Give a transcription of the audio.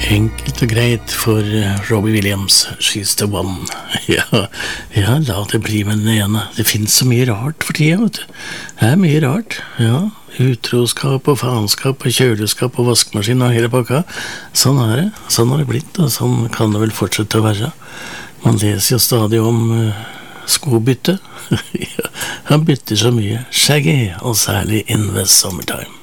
Enkelt og greit for Robbie Williams, She's the One. Ja, la det bli med den ene. Det finnes så mye rart for tida, vet du. Det er mye rart, ja. Utroskap og faenskap og kjøleskap og vaskemaskin og hele pakka. Sånn er det. Sånn har det blitt, og sånn kan det vel fortsette å være. Man leser jo stadig om skobytte. Ja, han bytter så mye. Shaggy, og særlig In the Summertime.